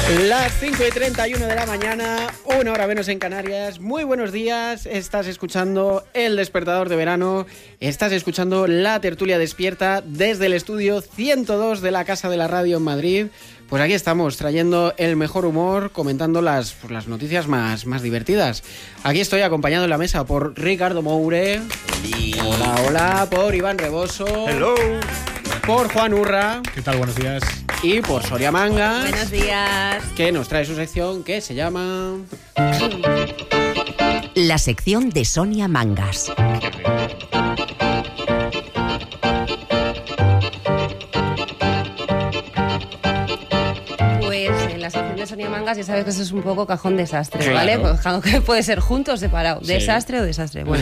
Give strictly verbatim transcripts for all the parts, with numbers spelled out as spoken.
Las cinco y treinta y uno de la mañana, una hora menos en Canarias. Muy buenos días, estás escuchando El Despertador de Verano, estás escuchando La Tertulia Despierta desde el estudio ciento dos de la Casa de la Radio en Madrid. Pues aquí estamos, trayendo el mejor humor, comentando las, pues, las noticias más, más divertidas. Aquí estoy acompañado en la mesa por Ricardo Moure. Hola, hola, por Iván Reboso. Hello. Por Juan Urra. ¿Qué tal? Buenos días. Y por Soria Mangas. Buenos días. Que nos trae su sección que se llama... La sección de Sonia Mangas. La sección de Sonia Mangas, ya sabes que eso es un poco cajón desastre, claro. ¿vale? Pues, puede ser junto o separado, sí. Desastre o desastre. Bueno,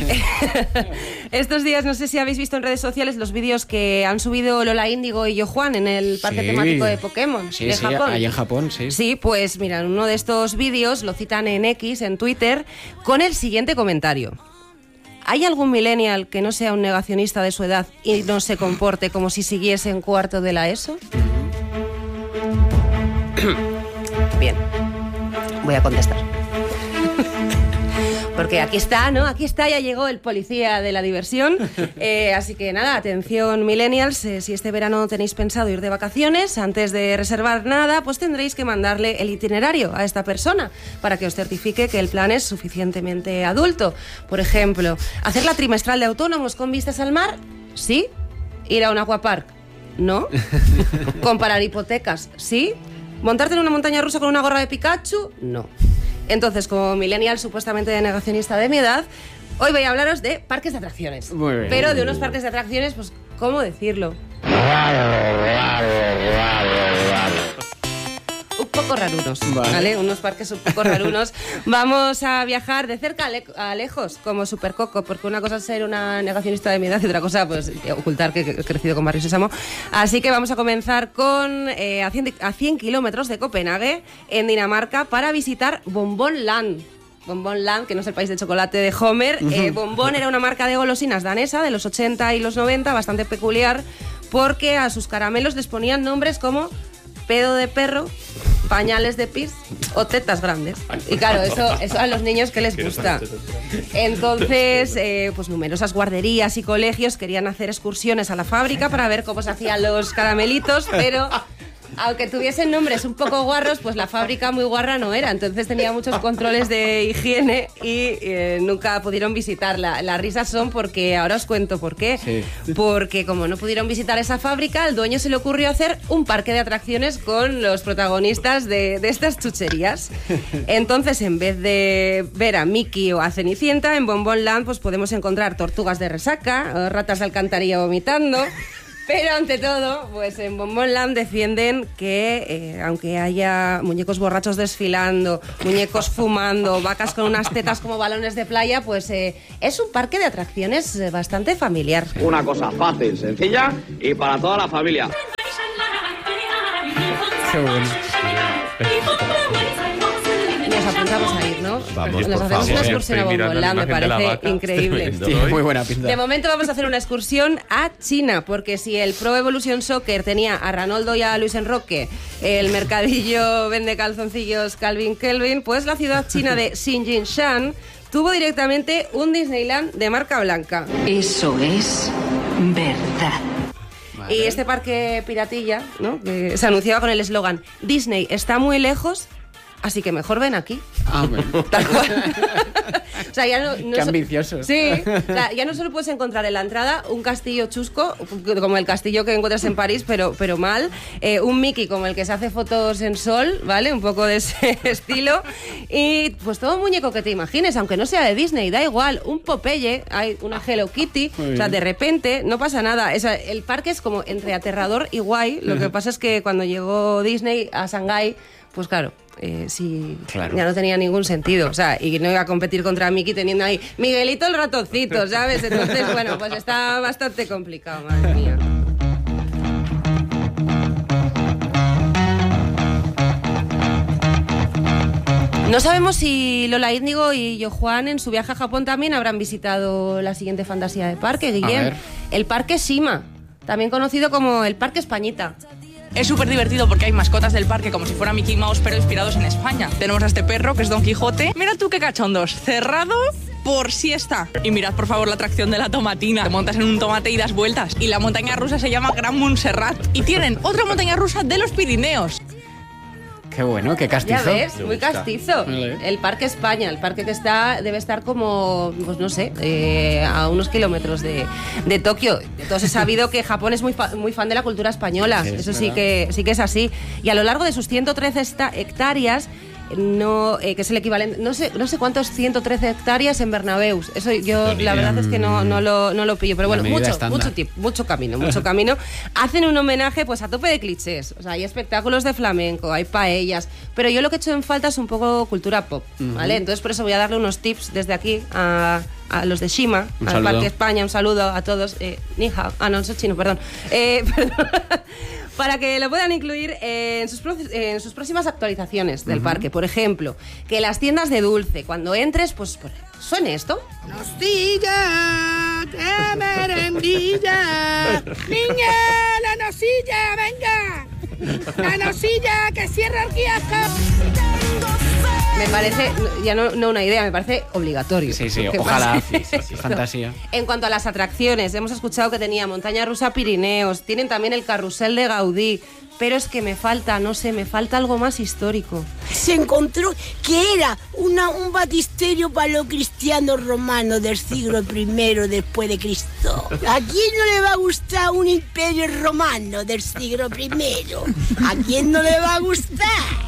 estos días no sé si habéis visto en redes sociales los vídeos que han subido Lola Índigo y Yo Juan en el parque sí. temático de Pokémon sí, de sí, Japón. Ahí en Japón, sí. Sí, pues mira, uno de estos vídeos lo citan en X, en Twitter, con el siguiente comentario. ¿Hay algún millennial que no sea un negacionista de su edad y no se comporte como si siguiese en cuarto de la ESO? Bien, voy a contestar. Porque aquí está, ¿no? Aquí está, ya llegó el policía de la diversión. Eh, así que nada, atención millennials, eh, si este verano tenéis pensado ir de vacaciones, antes de reservar nada, pues tendréis que mandarle el itinerario a esta persona para que os certifique que el plan es suficientemente adulto. Por ejemplo, hacer la trimestral de autónomos con vistas al mar, ¿sí? Ir a un aquapark, ¿no? Comparar hipotecas, ¿sí? ¿Montarte en una montaña rusa con una gorra de Pikachu? No. Entonces, como millennial supuestamente negacionista de mi edad, hoy voy a hablaros de parques de atracciones. Muy bien. Pero de unos parques de atracciones, pues, ¿cómo decirlo? Un poco rarunos, vale. ¿vale? Unos parques un poco rarunos. Vamos a viajar de cerca a, le- a lejos, como Supercoco, porque una cosa es ser una negacionista de mi edad y otra cosa, pues, ocultar que he crecido con Barrio Sésamo. Así que vamos a comenzar con eh, a, cien, a cien kilómetros de Copenhague, en Dinamarca, para visitar Bonbon Land. Bonbon Land, que no es el país de chocolate de Homer. Eh, Bonbon era una marca de golosinas danesa de los ochenta y los noventa, bastante peculiar, porque a sus caramelos les ponían nombres como pedo de perro, pañales de pis o tetas grandes. Y claro, eso, eso a los niños que les gusta. Entonces, eh, pues numerosas guarderías y colegios querían hacer excursiones a la fábrica para ver cómo se hacían los caramelitos, pero aunque tuviesen nombres un poco guarros, pues la fábrica muy guarra no era. Entonces tenía muchos controles de higiene y eh, nunca pudieron visitarla. Las risas son porque, ahora os cuento por qué. Sí. Porque como no pudieron visitar esa fábrica, al dueño se le ocurrió hacer un parque de atracciones con los protagonistas de, de estas chucherías. Entonces, en vez de ver a Mickey o a Cenicienta, en Bonbon Land pues podemos encontrar tortugas de resaca, ratas de alcantarilla vomitando. Pero ante todo, pues en Bonbon Land defienden que eh, aunque haya muñecos borrachos desfilando, muñecos fumando, vacas con unas tetas como balones de playa, pues eh, es un parque de atracciones eh, bastante familiar. Una cosa fácil, sencilla y para toda la familia. Qué bueno. Nos apuntamos a ir, ¿no? Vamos, Nos por hacemos favor. una excursión a Estoy mirando Bonbon Land, la me imagen de la parece vaca. increíble. Tremendo. Tiene muy buena pinta. De momento vamos a hacer una excursión a China, porque si el Pro Evolution Soccer tenía a Ranoldo y a Luis Enroque, el mercadillo vende calzoncillos Calvin Kelvin, pues la ciudad china de Xinjiang tuvo directamente un Disneyland de marca blanca. Eso es verdad. Vale. Y este parque piratilla, ¿no?, que se anunciaba con el eslogan Disney está muy lejos, así que mejor ven aquí. Ah, bueno. Tal cual. O sea, ya no, no Qué so- ambicioso. Sí, o sea, ya no solo puedes encontrar en la entrada un castillo chusco, como el castillo que encuentras en París, pero, pero mal, eh, un Mickey como el que se hace fotos en sol, ¿vale? Un poco de ese estilo. Y pues todo muñeco que te imagines, aunque no sea de Disney, da igual. Un Popeye, hay una Hello Kitty, o sea, de repente no pasa nada. O sea, el parque es como entre aterrador y guay. Lo que pasa es que cuando llegó Disney a Shanghái, pues claro, eh, sí, Claro. ya no tenía ningún sentido. O sea, y no iba a competir contra Mickey teniendo ahí Miguelito el ratoncito, ¿sabes? Entonces, bueno, pues está bastante complicado, madre mía. No sabemos si Lola Índigo y Yo Juan en su viaje a Japón también habrán visitado la siguiente fantasía de parque, Guillem. ver. El Parque Shima, también conocido como el Parque Españita. Es súper divertido porque hay mascotas del parque como si fuera Mickey Mouse, pero inspirados en España. Tenemos a este perro que es Don Quijote. Mira tú qué cachondos, cerrado por siesta. Y mirad por favor la atracción de la tomatina. Te montas en un tomate y das vueltas. Y la montaña rusa se llama Gran Montserrat. Y tienen otra montaña rusa de los Pirineos. Qué bueno, qué castizo. Ya ves, muy castizo. El Parque España, el parque que está debe estar como, pues no sé, eh, a unos kilómetros de, de Tokio. Todos he sabido que Japón es muy, fa- muy fan de la cultura española. Sí, eso sí que, sí que es así. Y a lo largo de sus ciento trece esta- hectáreas, no, eh, que es el equivalente, no sé, no sé cuántos ciento trece hectáreas en Bernabéus. Eso yo la verdad es que no, no, lo, no lo pillo. Pero bueno, mucho, mucho tip, mucho camino, mucho camino. Hacen un homenaje pues a tope de clichés. O sea, hay espectáculos de flamenco, hay paellas, pero yo lo que he hecho en falta es un poco cultura pop, ¿vale? Entonces por eso voy a darle unos tips desde aquí a, a los de Shima, Un al saludo. Parque España, un saludo a todos. Eh, ni hao. Ah, no, eso es chino, perdón. Eh, perdón. Para que lo puedan incluir en sus, pro- en sus próximas actualizaciones del parque. Por ejemplo, que las tiendas de dulce, cuando entres, pues, pues suene esto. Nocilla, que merendilla. Niña, la nocilla, venga. La nocilla que cierra el kiosco. Me parece, ya no, no una idea, me parece obligatorio. Sí, sí, Que ojalá. pase Sí, sí, sí. esto. Fantasía. En cuanto a las atracciones, hemos escuchado que tenía montaña rusa Pirineos, tienen también el carrusel de Gaudí, pero es que me falta, no sé, me falta algo más histórico. Se encontró que era una, un batisterio paleocristiano romano del siglo primero después de Cristo. ¿A quién no le va a gustar un imperio romano del siglo primero? ¿A quién no le va a gustar?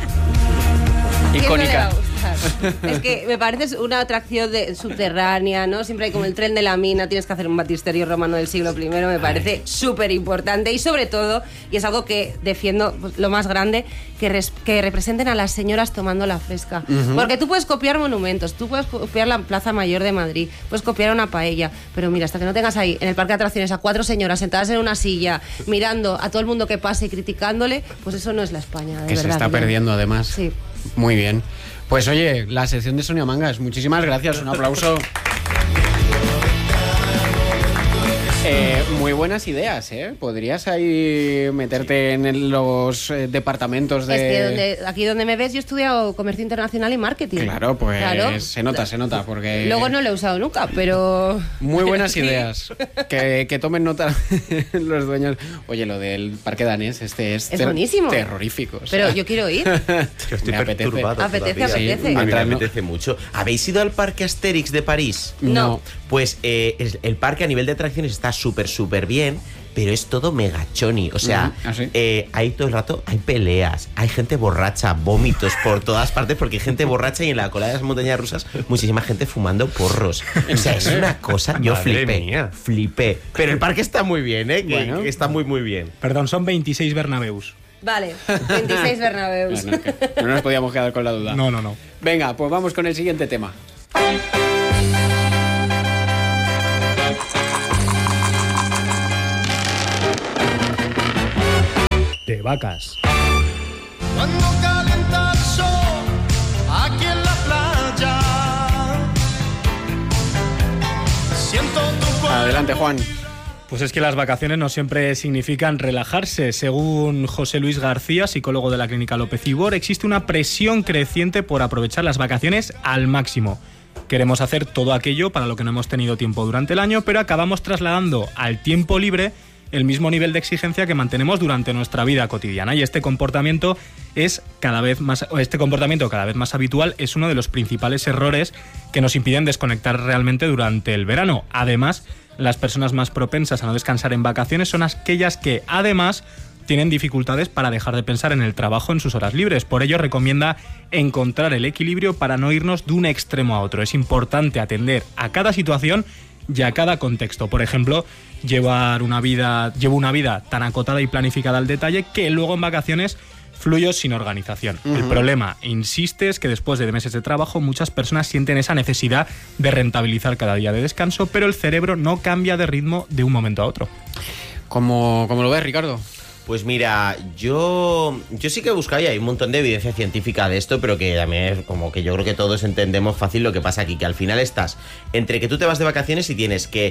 ¿Quién no le va Icónica. a gustar? Es que me parece una atracción de, subterránea, ¿no? Siempre hay como el tren de la mina, tienes que hacer un batisterio romano del siglo primero, me parece súper importante y sobre todo, y es algo que defiendo pues, lo más grande, que, res- que representen a las señoras tomando la fresca. Porque tú puedes copiar monumentos, tú puedes copiar la Plaza Mayor de Madrid, puedes copiar una paella, pero mira, hasta que no tengas ahí en el parque de atracciones a cuatro señoras sentadas en una silla, mirando a todo el mundo que pasa y criticándole, pues eso no es la España, de Que se verdad. está Guillem. perdiendo además. Sí. Muy bien. Pues oye, la sección de Sonia Mangas, muchísimas gracias, un aplauso. Eh, muy buenas ideas, ¿eh? Podrías ahí meterte en el- los eh, departamentos de... Es que donde, aquí donde me ves yo he estudiado comercio internacional y marketing. Claro, pues Claro. se nota, se nota, porque... Luego no lo he usado nunca, pero... Muy buenas Sí. ideas. Que, que tomen nota los dueños. Oye, lo del parque danés, este es, Es ter- buenísimo. terrorífico. o sea. Pero yo quiero ir. Que estoy Me apetece. perturbado Apetece, todavía. apetece. Sí, A mí me mientras no- apetece mucho. ¿Habéis ido al parque Asterix de París? No. Pues eh, es- el parque a nivel de atracciones está súper, súper bien, pero es todo mega choni. O sea, Ujú, ¿ah, sí? eh, hay todo el rato, hay peleas, hay gente borracha, vómitos por todas partes, porque hay gente borracha y en la cola de las montañas rusas muchísima gente fumando porros. O sea, es una cosa, yo Madre flipé, mía. flipé. Pero el parque está muy bien, ¿eh? Que, Bueno. que está muy, muy bien. Perdón, son veintiséis Bernabéus. Vale, veintiséis Bernabéus. Bueno, que no nos podíamos quedar con la duda. No, no, no. Venga, pues vamos con el siguiente tema. De vacas. Cuando calienta el sol aquí en la playa, siento tu cuerpo. Adelante, Juan. Pues es que las vacaciones no siempre significan relajarse. Según José Luis García, psicólogo de la Clínica López Ibor, existe una presión creciente por aprovechar las vacaciones al máximo. Queremos hacer todo aquello para lo que no hemos tenido tiempo durante el año, pero acabamos trasladando al tiempo libre el mismo nivel de exigencia que mantenemos durante nuestra vida cotidiana. Y este comportamiento es cada vez más, o este comportamiento cada vez más habitual es uno de los principales errores que nos impiden desconectar realmente durante el verano. Además, las personas más propensas a no descansar en vacaciones son aquellas que, además, tienen dificultades para dejar de pensar en el trabajo en sus horas libres. Por ello, recomienda encontrar el equilibrio para no irnos de un extremo a otro. Es importante atender a cada situación y a cada contexto. Por ejemplo, llevar una vida, llevo una vida tan acotada y planificada al detalle que luego en vacaciones fluyo sin organización. Uh-huh. El problema, insiste, es que después de meses de trabajo muchas personas sienten esa necesidad de rentabilizar cada día de descanso, pero el cerebro no cambia de ritmo de un momento a otro. ¿Cómo, cómo lo ves, Ricardo? Pues mira, yo yo sí que he buscado y hay un montón de evidencia científica de esto, pero que también es como que yo creo que todos entendemos fácil lo que pasa aquí, que al final estás entre que tú te vas de vacaciones y tienes que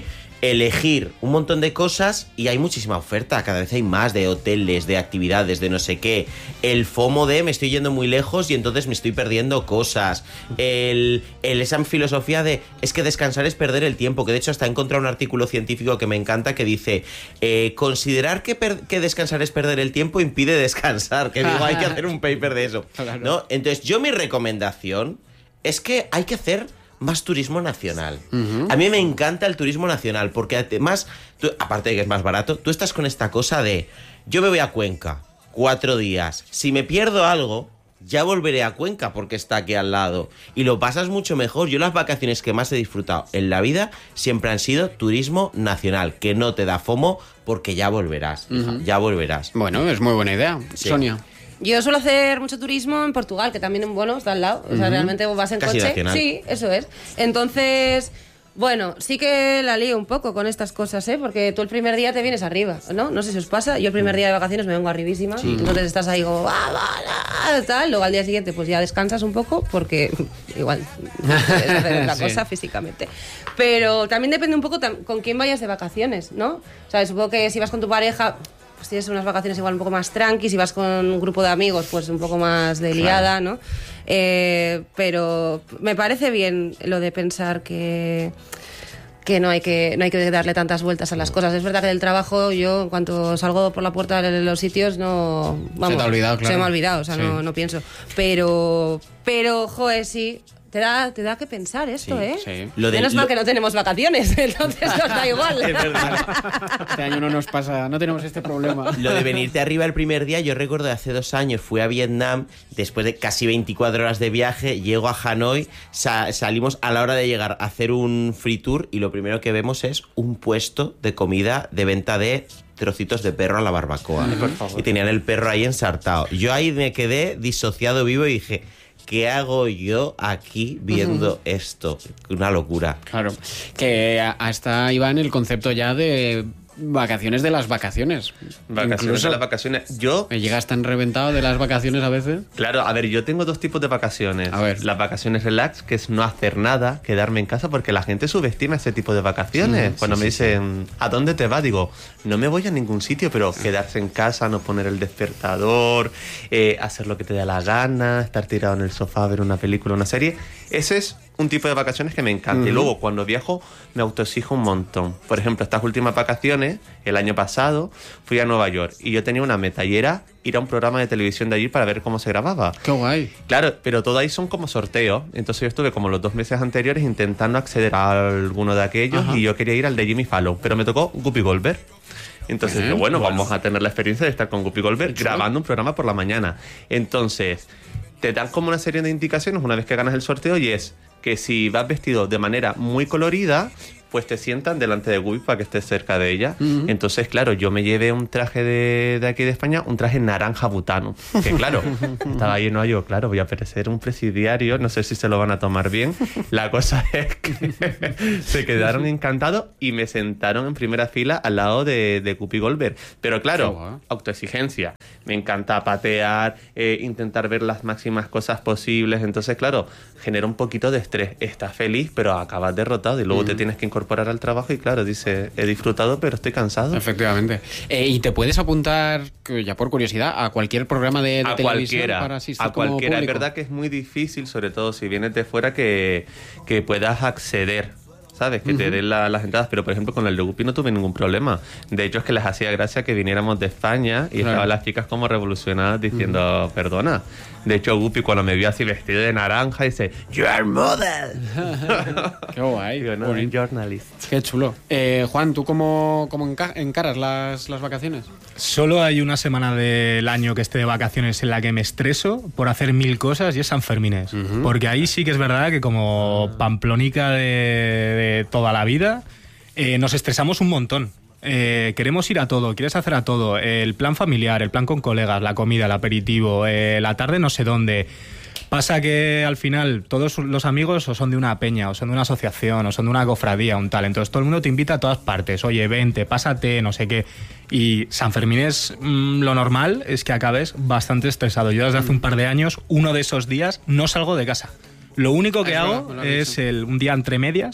elegir un montón de cosas y hay muchísima oferta, cada vez hay más de hoteles, de actividades, de no sé qué. El FOMO de me estoy yendo muy lejos y entonces me estoy perdiendo cosas. El, el esa filosofía de es que descansar es perder el tiempo, que de hecho hasta he encontrado un artículo científico que me encanta que dice eh, considerar que, per, que descansar es perder el tiempo impide descansar, que digo, hay que hacer un paper de eso, ¿no? Entonces yo mi recomendación es que hay que hacer más turismo nacional. Uh-huh. A mí me encanta el turismo nacional porque además, tú, aparte de que es más barato, tú estás con esta cosa de yo me voy a Cuenca cuatro días, si me pierdo algo ya volveré a Cuenca porque está aquí al lado y lo pasas mucho mejor. Yo las vacaciones que más he disfrutado en la vida siempre han sido turismo nacional, que no te da FOMO porque ya volverás, uh-huh. hija, ya volverás. Bueno, es muy buena idea. Sí. Sonia. Yo suelo hacer mucho turismo en Portugal, que también, bueno, está al lado. O sea, uh-huh. realmente vas en Casi coche. nacional. Sí, eso es. Entonces, bueno, sí que la lío un poco con estas cosas, ¿eh? Porque tú el primer día te vienes arriba, ¿no? No sé si os pasa. Yo el primer día de vacaciones me vengo arribísima. Sí. Entonces estás ahí como, ah, ah, ah, tal. Luego al día siguiente pues ya descansas un poco porque igual puedes hacer otra cosa sí. físicamente. Pero también depende un poco con quién vayas de vacaciones, ¿no? O sea, supongo que si vas con tu pareja... pues tienes unas vacaciones igual un poco más tranqui, si vas con un grupo de amigos pues un poco más de liada, claro. ¿no? Eh, pero me parece bien lo de pensar que que no hay que no hay que darle tantas vueltas a las cosas. Es verdad que del trabajo yo en cuanto salgo por la puerta de los sitios no vamos, se te ha olvidado, claro. Se me ha olvidado, o sea, sí. no, no pienso. Pero pero joder, sí. Te da, te da que pensar esto, sí, ¿eh? Sí. Lo de, Menos mal lo... que no tenemos vacaciones, entonces nos da igual. Es verdad. Este año no nos pasa, no tenemos este problema. Lo de venirte arriba el primer día, yo recuerdo de hace dos años, fui a Vietnam, después de casi veinticuatro horas de viaje, llego a Hanoi, sa- salimos a la hora de llegar a hacer un free tour y lo primero que vemos es un puesto de comida de venta de trocitos de perro a la barbacoa. Ay, por favor. Y tenían el perro ahí ensartado. Yo ahí me quedé disociado vivo y dije... ¿qué hago yo aquí viendo uh-huh. esto? Una locura. Claro, que hasta iba en el concepto ya de vacaciones de las vacaciones. Vacaciones Incluso, de las vacaciones. Yo... ¿Me llegas tan reventado de las vacaciones a veces? Claro, a ver, yo tengo dos tipos de vacaciones. A ver. Las vacaciones relax, que es no hacer nada, quedarme en casa, porque la gente subestima ese tipo de vacaciones. Sí, Cuando sí, me sí, dicen, sí. ¿a dónde te vas? Digo, no me voy a ningún sitio, pero quedarse en casa, no poner el despertador, eh, hacer lo que te da la gana, estar tirado en el sofá, ver una película, una serie. Ese es un tipo de vacaciones que me encanta. Uh-huh. Y luego, cuando viajo, me autoexijo un montón. Por ejemplo, estas últimas vacaciones, el año pasado, fui a Nueva York y yo tenía una meta y era ir a un programa de televisión de allí para ver cómo se grababa. ¡Qué guay! Claro, pero todo ahí son como sorteos. Entonces yo estuve como los dos meses anteriores intentando acceder a alguno de aquellos. Ajá. Y yo quería ir al de Jimmy Fallon, pero me tocó Whoopi Goldberg. Entonces, ¿Eh? bueno, bueno, vamos a tener la experiencia de estar con Whoopi Goldberg grabando un programa por la mañana. Entonces, te dan como una serie de indicaciones una vez que ganas el sorteo y es que si vas vestido de manera muy colorida, pues te sientan delante de Whoopi para que estés cerca de ella. Uh-huh. Entonces, claro, yo me llevé un traje de, de aquí de España, un traje naranja butano. Que claro, estaba ahí en Nueva York, claro, voy a parecer un presidiario, no sé si se lo van a tomar bien. La cosa es que se quedaron encantados y me sentaron en primera fila al lado de, de Whoopi Goldberg. Pero claro, oh, autoexigencia. Me encanta patear, eh, intentar ver las máximas cosas posibles. Entonces, claro, genera un poquito de estrés. Estás feliz, pero acabas derrotado y luego uh-huh. te tienes que incorporar al trabajo y claro, dice, he disfrutado pero estoy cansado. Efectivamente. Eh, y te puedes apuntar, ya por curiosidad, a cualquier programa de, de a televisión cualquiera, para asistir a como cualquiera. público. Es verdad que es muy difícil, sobre todo si vienes de fuera, que, que puedas acceder, ¿sabes? Que uh-huh. te den la, las entradas, pero por ejemplo con el de Whoopi no tuve ningún problema. De hecho es que les hacía gracia que viniéramos de España y claro. estaban las chicas como revolucionadas diciendo, uh-huh. perdona. De hecho Whoopi cuando me vio así vestido de naranja dice, "You are model". Qué guay. Digo, no, un journalist. Qué chulo. Eh, Juan, ¿tú cómo, cómo enca- encaras las, las vacaciones? Solo hay una semana del año que esté de vacaciones en la que me estreso por hacer mil cosas y es San Fermines. Uh-huh. Porque ahí sí que es verdad que como pamplónica de, de toda la vida, eh, nos estresamos un montón. Eh, queremos ir a todo, quieres hacer a todo. El plan familiar, el plan con colegas, la comida, el aperitivo, eh, la tarde no sé dónde. Pasa que al final todos los amigos o son de una peña, o son de una asociación, o son de una cofradía, un tal. Entonces todo el mundo te invita a todas partes. Oye, vente, pásate, no sé qué. Y San Fermín es mmm, lo normal es que acabes bastante estresado. Yo desde hace un par de años, uno de esos días, no salgo de casa. Lo único que hago es el, un día entre medias,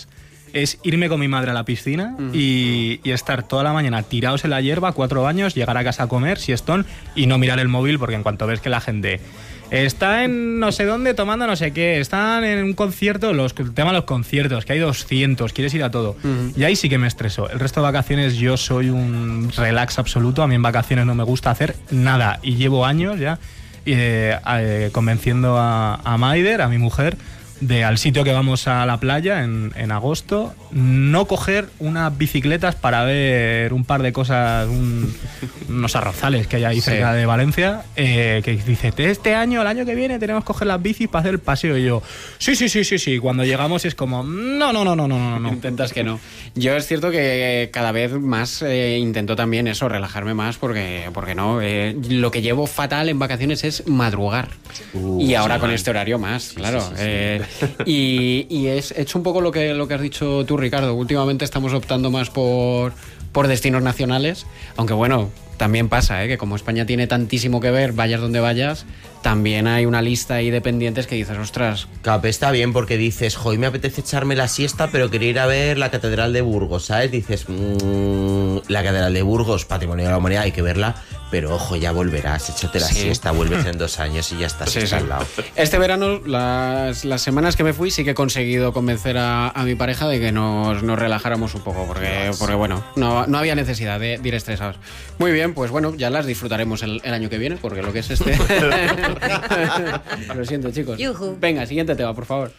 es irme con mi madre a la piscina uh-huh. y, y estar toda la mañana tirados en la hierba, cuatro baños, llegar a casa a comer, siestón, y no mirar el móvil, porque en cuanto ves que la gente está en no sé dónde tomando no sé qué, están en un concierto, los, el tema de los conciertos, que hay doscientos, quieres ir a todo. Uh-huh. Y ahí sí que me estreso. El resto de vacaciones yo soy un relax absoluto, a mí en vacaciones no me gusta hacer nada, y llevo años ya eh, eh, convenciendo a, a Maider, a mi mujer, de al sitio que vamos a la playa en, en agosto, no coger unas bicicletas para ver un par de cosas, un, unos arrozales que hay ahí sí. cerca de Valencia, eh, que dice, este año, el año que viene tenemos que coger las bicis para hacer el paseo. Y yo, sí, sí, sí, sí, sí. Cuando llegamos es como, no, no, no, no, no, no, no. Intentas que no. Yo es cierto que cada vez más eh, intento también eso, relajarme más, porque, porque no, eh, lo que llevo fatal en vacaciones es madrugar. Uh, y ahora sí, con este horario más, sí, claro. Sí, sí, sí. Eh, Y, y es hecho un poco lo que, lo que has dicho tú, Ricardo. Últimamente estamos optando más por, por destinos nacionales, aunque bueno, también pasa, ¿eh? Que como España tiene tantísimo que ver, vayas donde vayas, también hay una lista ahí de pendientes que dices, ostras. Cape, está bien porque dices, joy, me apetece echarme la siesta, pero quería ir a ver la Catedral de Burgos, ¿sabes? Dices, mmm, la Catedral de Burgos, patrimonio de la humanidad, hay que verla, pero ojo, ya volverás, échate la sí. siesta, vuelves en dos años y ya estás sí, sí. al lado. Este verano, las, las semanas que me fui, sí que he conseguido convencer a, a mi pareja de que nos, nos relajáramos un poco, porque, porque bueno, no, no había necesidad de, de ir estresados. Muy bien, pues bueno, ya las disfrutaremos el, el año que viene, porque lo que es este... Lo siento, chicos. Yuhu. Venga, siguiente tema, por favor.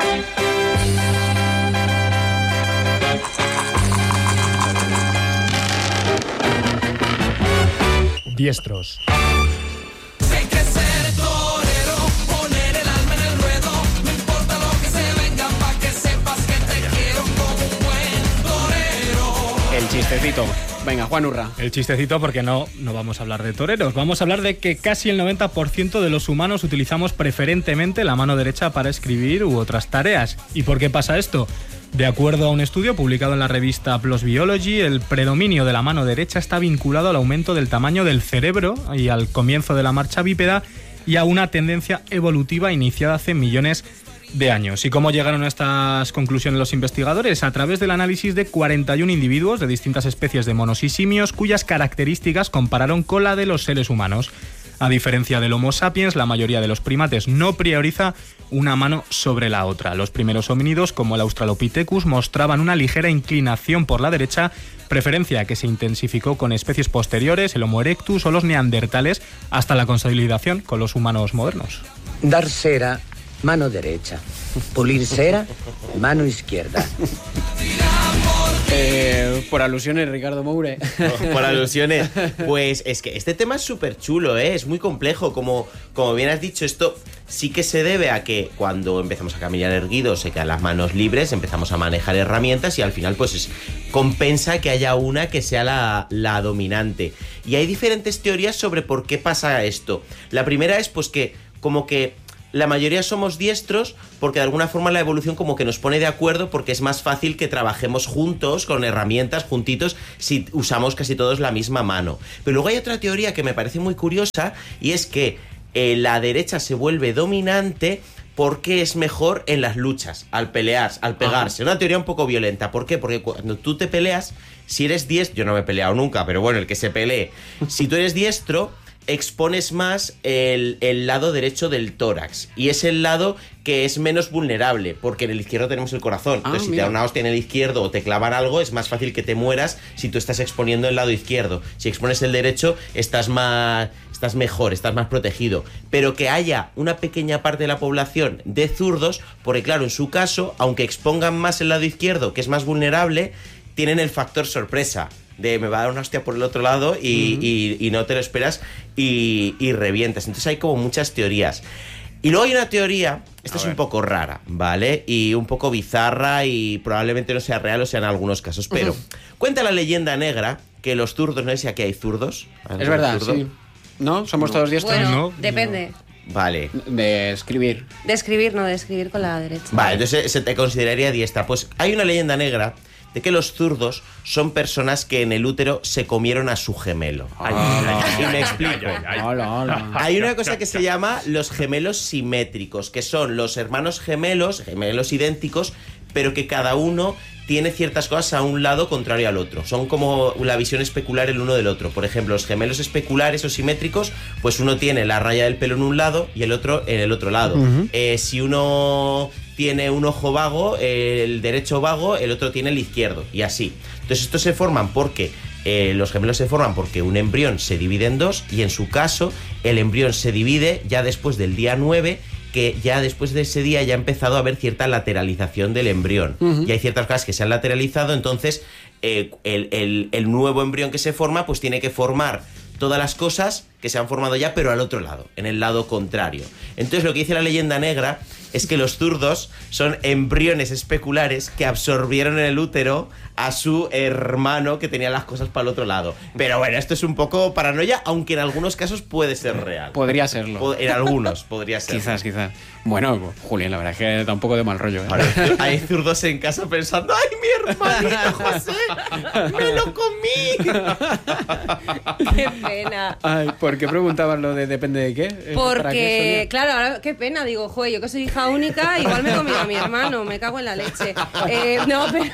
Diestros. El chistecito. Venga, Juan Urra. El chistecito porque no, no vamos a hablar de toreros. Vamos a hablar de que casi el noventa por ciento de los humanos utilizamos preferentemente la mano derecha para escribir u otras tareas. ¿Y por qué pasa esto? De acuerdo a un estudio publicado en la revista PLOS Biology, el predominio de la mano derecha está vinculado al aumento del tamaño del cerebro y al comienzo de la marcha bípeda y a una tendencia evolutiva iniciada hace millones de años. ¿Y cómo llegaron a estas conclusiones los investigadores? A través del análisis de cuarenta y un individuos de distintas especies de monos y simios cuyas características compararon con la de los seres humanos. A diferencia del Homo sapiens, la mayoría de los primates no prioriza una mano sobre la otra. Los primeros homínidos, como el Australopithecus, mostraban una ligera inclinación por la derecha, preferencia que se intensificó con especies posteriores, el Homo erectus o los neandertales, hasta la consolidación con los humanos modernos. Dar cera, mano derecha. Pulir cera, mano izquierda. Eh, por alusiones, Ricardo Moure. Por alusiones. Pues es que este tema es súper chulo, ¿eh? Es muy complejo. Como, como bien has dicho, esto sí que se debe a que cuando empezamos a caminar erguidos se quedan las manos libres, empezamos a manejar herramientas y al final pues es, compensa que haya una que sea la, la dominante. Y hay diferentes teorías sobre por qué pasa esto. La primera es pues que como que la mayoría somos diestros porque de alguna forma la evolución como que nos pone de acuerdo porque es más fácil que trabajemos juntos, con herramientas, juntitos, si usamos casi todos la misma mano. Pero luego hay otra teoría que me parece muy curiosa y es que eh, la derecha se vuelve dominante porque es mejor en las luchas, al pelear, al pegarse. Una teoría un poco violenta. ¿Por qué? Porque cuando tú te peleas, si eres diestro, yo no me he peleado nunca, pero bueno, el que se pelee, si tú eres diestro, expones más el, el lado derecho del tórax y es el lado que es menos vulnerable porque en el izquierdo tenemos el corazón. Ah, entonces si mira. te da una hostia en el izquierdo o te clavan algo es más fácil que te mueras si tú estás exponiendo el lado izquierdo. Si expones el derecho estás más, estás mejor, estás más protegido. Pero que haya una pequeña parte de la población de zurdos, porque claro, en su caso, aunque expongan más el lado izquierdo, que es más vulnerable, tienen el factor sorpresa de me va a dar una hostia por el otro lado y, uh-huh. y, y no te lo esperas y, y revientas. Entonces hay como muchas teorías. Y luego hay una teoría, esta a es ver. un poco rara, ¿vale? Y un poco bizarra y probablemente no sea real o sea en algunos casos, pero uh-huh. cuenta la leyenda negra que los zurdos, no sé si aquí hay zurdos. Es verdad, zurdo? sí. ¿No? ¿Somos todos diestros? Bueno, no. depende. No. Vale. De escribir. De escribir, no, de escribir con la derecha. Vale, entonces se te consideraría diestra. Pues hay una leyenda negra de que los zurdos son personas que en el útero se comieron a su gemelo. Ay, ay, ay, y me explico. Ay, ay. Hola, hola. Hay una cosa que se llama los gemelos simétricos, que son los hermanos gemelos, gemelos idénticos, pero que cada uno tiene ciertas cosas a un lado contrario al otro. Son como la visión especular el uno del otro. Por ejemplo, los gemelos especulares o simétricos, pues uno tiene la raya del pelo en un lado y el otro en el otro lado. Uh-huh. Eh, si uno tiene un ojo vago, el derecho vago, el otro tiene el izquierdo, y así. Entonces estos se forman porque eh, los gemelos se forman porque un embrión se divide en dos, y en su caso el embrión se divide ya después del día nueve, que ya después de ese día ya ha empezado a haber cierta lateralización del embrión. Uh-huh. Y hay ciertas cosas que se han lateralizado, entonces eh, el, el, el nuevo embrión que se forma pues tiene que formar todas las cosas que se han formado ya, pero al otro lado, en el lado contrario. Entonces lo que dice la leyenda negra es que los zurdos son embriones especulares que absorbieron en el útero a su hermano que tenía las cosas para el otro lado. Pero bueno, esto es un poco paranoia, aunque en algunos casos puede ser real. Podría serlo. En algunos podría ser. Quizás, quizás. Bueno, Julián, la verdad es que da un poco de mal rollo, ¿eh? Ahora, hay zurdos en casa pensando, ¡ay, mi hermanito José! ¡Me lo comí! ¡Qué pena! Ay, ¿por qué preguntabas lo de depende de qué? Porque, qué, claro, ahora qué pena, digo, joder, yo que soy hija única, igual me he comido a mi hermano, me cago en la leche. Eh, no, pero...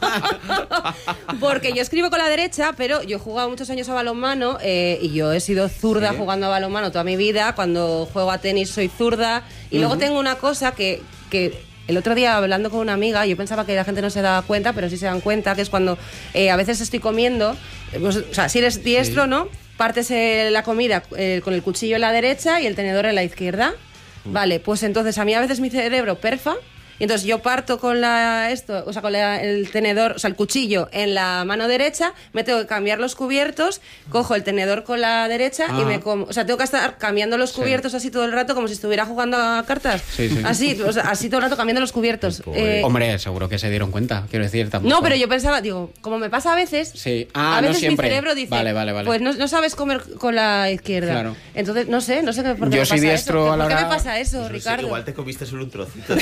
Porque yo escribo con la derecha, pero yo he jugado muchos años a balonmano eh, y yo he sido zurda, ¿sí?, jugando a balonmano toda mi vida. Cuando juego a tenis soy zurda. Y uh-huh. luego tengo una cosa que... que el otro día, hablando con una amiga, yo pensaba que la gente no se daba cuenta, pero sí se dan cuenta, que es cuando eh, a veces estoy comiendo, pues, o sea, si eres diestro, sí, ¿no? Partes eh, la comida eh, con el cuchillo en la derecha y el tenedor en la izquierda. Mm. Vale, pues entonces a mí a veces mi cerebro perfa, y entonces yo parto con la esto, o sea, con la, el tenedor, o sea, el cuchillo en la mano derecha, me tengo que cambiar los cubiertos, cojo el tenedor con la derecha ah. y me como, o sea, tengo que estar cambiando los cubiertos, sí, así todo el rato, como si estuviera jugando a cartas. Sí, sí. Así, o sea, así todo el rato cambiando los cubiertos. Eh, Hombre, seguro que se dieron cuenta, quiero decir, tampoco. No, pero yo pensaba, digo, como me pasa a veces, sí. ah, a veces no siempre. Mi cerebro dice, vale, vale, vale. pues no, no sabes comer con la izquierda. Claro. Entonces, no sé, no sé por qué yo me soy pasa diestro eso. a la ¿Por hora... qué me pasa eso, pues Ricardo? Sé, igual te comiste solo un trocito.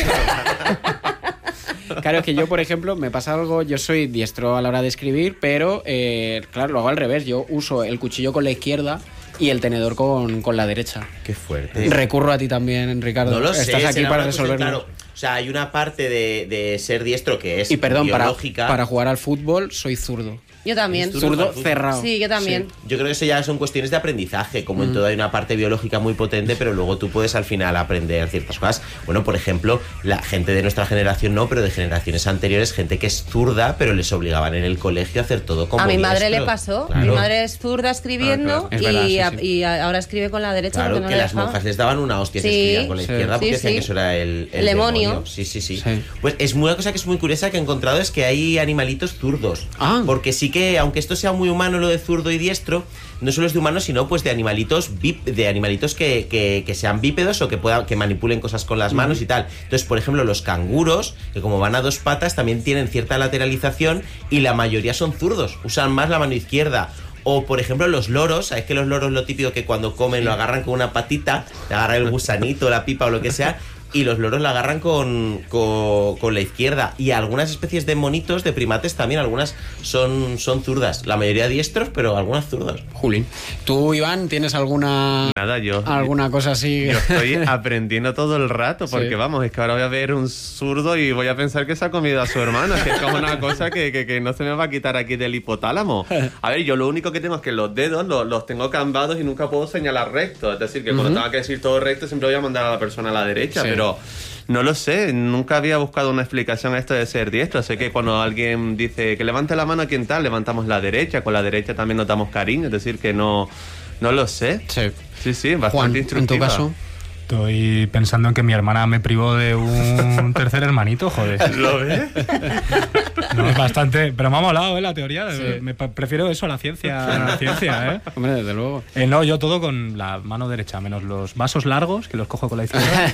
Claro, es que yo, por ejemplo, me pasa algo, yo soy diestro a la hora de escribir, pero, eh, claro, lo hago al revés. Yo uso el cuchillo con la izquierda y el tenedor con, con la derecha. Qué fuerte. Recurro a ti también, Ricardo. No lo sé. Estás aquí para resolverlo. Claro, o sea, hay una parte de, de ser diestro que es y perdón, biológica. Para, para jugar al fútbol soy zurdo. Yo también. Zurdo cerrado. Sí, yo también. Sí. Yo creo que eso ya son cuestiones de aprendizaje. Como mm. en todo hay una parte biológica muy potente, pero luego tú puedes al final aprender ciertas cosas. Bueno, por ejemplo, la gente de nuestra generación no, pero de generaciones anteriores, gente que es zurda, pero les obligaban en el colegio a hacer todo como A mi diestro. Madre le pasó. Claro. Mi madre es zurda escribiendo, ah, claro. verdad, y, sí, sí. y ahora escribe con la derecha. Claro, no que las monjas les daban una hostia si sí, escribían con la izquierda sí, porque sí, decían sí. que eso era el, el, el demonio. demonio. Sí, sí, sí, sí. Pues es una cosa que es muy curiosa que he encontrado, es que hay animalitos zurdos. Ah. Porque sí que, aunque esto sea muy humano lo de zurdo y diestro, no solo es de humanos, sino pues de animalitos bip, de animalitos que, que, que sean bípedos o que puedan, que manipulen cosas con las manos uh-huh. y tal. Entonces, por ejemplo, los canguros, que como van a dos patas, también tienen cierta lateralización y la mayoría son zurdos, usan más la mano izquierda. O, por ejemplo, los loros, ¿sabes que los loros lo típico que cuando comen lo agarran con una patita, le agarran el gusanito, la pipa o lo que sea, y los loros la agarran con, con, con la izquierda? Y algunas especies de monitos, de primates también, algunas son, son zurdas. La mayoría diestros, pero algunas zurdas. Juli, ¿tú, Iván, tienes alguna Nada, yo, alguna cosa así? Yo estoy aprendiendo todo el rato, porque sí. vamos, es que ahora voy a ver un zurdo y voy a pensar que se ha comido a su hermano, que es como una cosa que, que, que no se me va a quitar aquí del hipotálamo. A ver, yo lo único que tengo es que los dedos los, los tengo cambados y nunca puedo señalar recto. Es decir, que uh-huh. cuando tenga que decir todo recto siempre voy a mandar a la persona a la derecha, sí. pero no lo sé, nunca había buscado una explicación a esto de ser diestro. Sé que cuando alguien dice que levante la mano a quien tal, levantamos la derecha, con la derecha también nos damos cariño, es decir, que no, no lo sé. Sí, sí, sí bastante Juan, instructiva. ¿en tu caso? Estoy pensando en que mi hermana me privó de un tercer hermanito, joder. ¿Lo ves? No, es bastante... Pero me ha molado, ¿eh? La teoría. Sí. Me prefiero eso a la ciencia, a la ciencia, ¿eh? Hombre, desde luego. Eh, no, yo todo con la mano derecha, menos los vasos largos, que los cojo con la izquierda.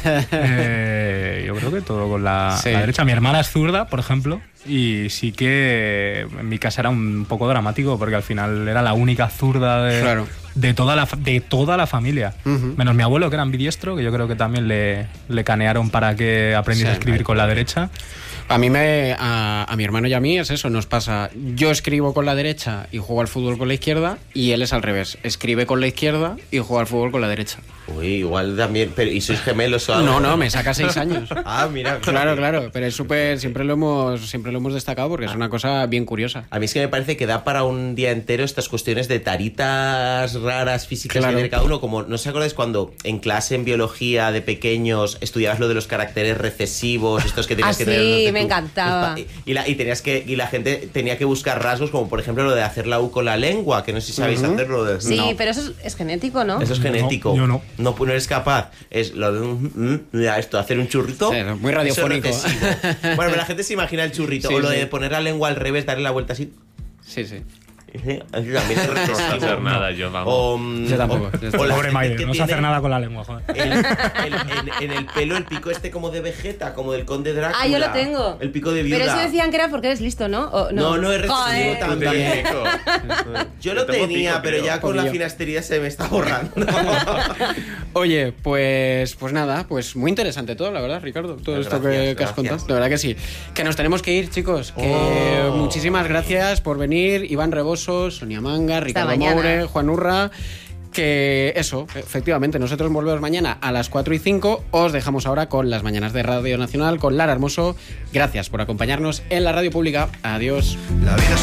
eh, yo creo que todo con la, sí. la derecha. Mi hermana es zurda, por ejemplo, y sí que en mi casa era un poco dramático, porque al final era la única zurda de... Claro. De toda la, de toda la familia. Uh-huh. Menos mi abuelo, que era ambidiestro, que yo creo que también le, le canearon para que aprendiese sí, a escribir con la derecha. A mí me, a, a mi hermano y a mí es eso, nos pasa, yo escribo con la derecha y juego al fútbol con la izquierda, y él es al revés, escribe con la izquierda y juega al fútbol con la derecha. Uy, igual también, pero ¿y sois gemelos o algo? No, no, me saca seis años. Ah, mira. Claro, claro, pero es súper, siempre lo hemos siempre lo hemos destacado porque es una cosa bien curiosa. A mí es que me parece que da para un día entero estas cuestiones de taritas raras físicas Claro. que tiene cada uno, como, ¿no os acordáis cuando en clase en biología de pequeños estudiabas lo de los caracteres recesivos, estos que tenías Ah, que tener? sí, no sé, me tú, encantaba. tus pa- Y la, y tenías que y la gente tenía que buscar rasgos, como por ejemplo lo de hacer la U con la lengua, que no sé si sabéis Ujú. hacerlo. De, Sí, no. pero eso es, es genético, ¿no? Eso es genético. No, yo no. No, no eres capaz. Es lo de un, mm, mira esto, hacer un churrito. Sí, muy radiofónico. Eso es recesivo. Bueno, pero la gente se imagina el churrito. Sí, o lo sí. de poner la lengua al revés, darle la vuelta así. Sí, sí. Sí, eso también es No sé recesivo. hacer nada yo, vamos. O, mm, Yo tampoco. o- Yo o la Pobre gente Maider, que no sé tiene hacer nada con la lengua, joder. el- el- en, en el pelo el pico este como de Vegeta, como del conde Drácula. Ah, yo lo tengo. El pico de viuda. Pero eso decían que era porque eres listo, ¿no? O- No, no, es recesivo Joder. también. Yo lo tengo tenía, pico, pero creo. ya con la Poquillo. finastería se me está borrando. Oye, pues pues nada, pues muy interesante todo, la verdad, Ricardo, todo Pues esto que, gracias, que has gracias. contado. De verdad que sí. Que nos tenemos que ir, chicos. Que Oh. muchísimas gracias por venir, Iván Reboso, Sonia Manga, Ricardo mañana. Moure, Juan Urra. Que eso, efectivamente, nosotros volvemos mañana a las cuatro y cinco. Os dejamos ahora con las mañanas de Radio Nacional, con Lara Hermoso. Gracias por acompañarnos en la radio pública. Adiós. La vida es